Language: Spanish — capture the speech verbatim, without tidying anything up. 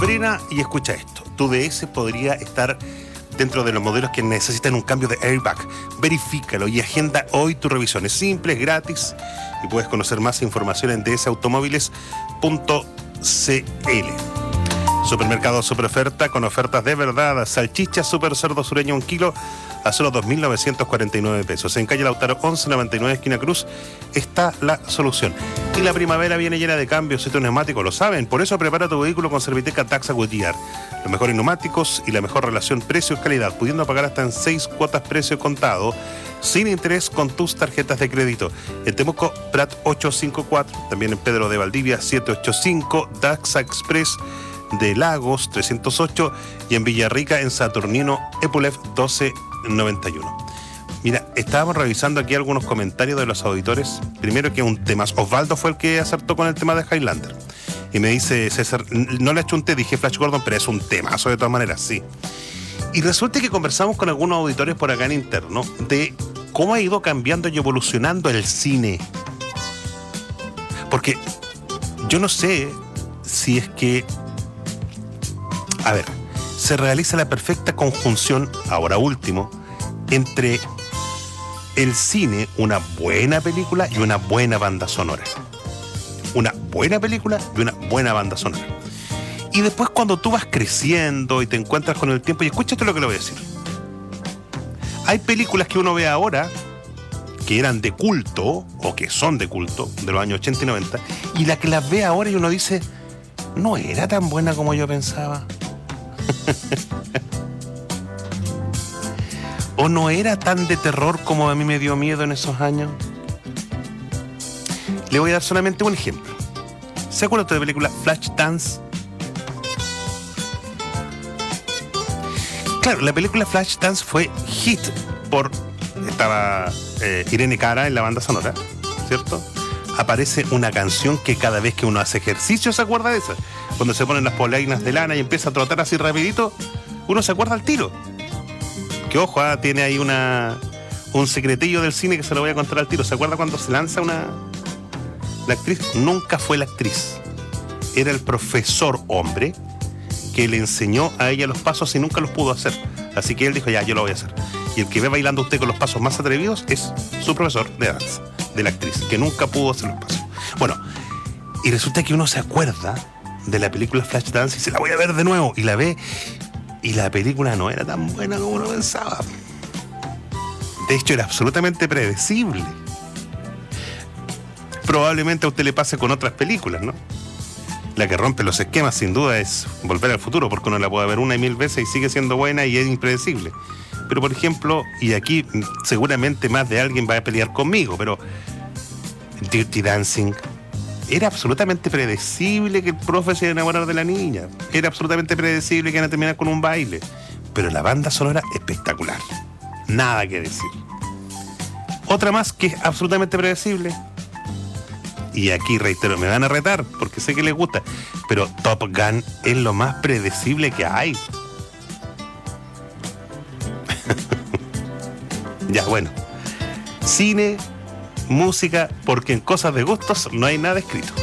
frena y escucha esto. Tu D S podría estar dentro de los modelos que necesitan un cambio de airbag. Verifícalo y agenda hoy tu revisión. Es simple, es gratis y puedes conocer más información en d s automóviles punto c l. Supermercado Super Oferta con ofertas de verdad. Salchicha Super Cerdo Sureño un kilo a solo dos mil novecientos cuarenta y nueve pesos. En calle Lautaro once noventa y nueve, esquina Cruz, está la solución. Y la primavera viene llena de cambios, estos neumáticos lo saben. Por eso prepara tu vehículo con Serviteca Taxa Goodyear. Los mejores neumáticos y la mejor relación precio-calidad, pudiendo pagar hasta en seis cuotas precio contado, sin interés con tus tarjetas de crédito. En Temuco, Prat ochocientos cincuenta y cuatro. También en Pedro de Valdivia, setecientos ochenta y cinco. Taxa Express de Lagos, trescientos ocho. Y en Villarrica, en Saturnino, Epulef doce noventa y uno. Mira, estábamos revisando aquí algunos comentarios de los auditores. Primero que un tema. Osvaldo fue el que acertó con el tema de Highlander. Y me dice, César, no le achunté, dije Flash Gordon, pero es un temazo de todas maneras, sí. Y resulta que conversamos con algunos auditores por acá en interno de cómo ha ido cambiando y evolucionando el cine. Porque yo no sé si es que... A ver, se realiza la perfecta conjunción, ahora último, entre el cine, una buena película y una buena banda sonora. Una buena película y una buena banda sonora. Y después cuando tú vas creciendo y te encuentras con el tiempo, y escúchate lo que le voy a decir. Hay películas que uno ve ahora que eran de culto, o que son de culto, de los años ochenta y noventa, y la que las ve ahora y uno dice, no era tan buena como yo pensaba. ¿O no era tan de terror como a mí me dio miedo en esos años? Le voy a dar solamente un ejemplo. ¿Se acuerdan de la película Flashdance? Claro, la película Flashdance fue hit por... Estaba eh, Irene Cara en la banda sonora, ¿cierto? Aparece una canción que cada vez que uno hace ejercicio se acuerda de esa. Cuando se ponen las polainas de lana y empieza a trotar así rapidito, uno se acuerda al tiro. Que ojo, ah, tiene ahí una un secretillo del cine que se lo voy a contar al tiro. ¿Se acuerda cuando se lanza una... La actriz nunca fue la actriz. Era el profesor hombre que le enseñó a ella los pasos y nunca los pudo hacer. Así que él dijo, ya, yo lo voy a hacer. Y el que ve bailando usted con los pasos más atrevidos es su profesor de danza, de la actriz, que nunca pudo hacer los pasos. Bueno, y resulta que uno se acuerda de la película Flashdance y se la voy a ver de nuevo. Y la ve, y la película no era tan buena como uno pensaba. De hecho, era absolutamente predecible. Probablemente a usted le pase con otras películas, ¿no? La que rompe los esquemas, sin duda, es Volver al Futuro, porque uno la puede ver una y mil veces y sigue siendo buena y es impredecible. Pero, por ejemplo, y aquí seguramente más de alguien va a pelear conmigo, pero Dirty Dancing, era absolutamente predecible que el profe se iba a enamorar de la niña. Era absolutamente predecible que iban a terminar con un baile. Pero la banda sonora, espectacular. Nada que decir. Otra más que es absolutamente predecible. Y aquí reitero, me van a retar porque sé que les gusta, pero Top Gun es lo más predecible que hay. Ya, bueno. Cine, música, porque en cosas de gustos no hay nada escrito.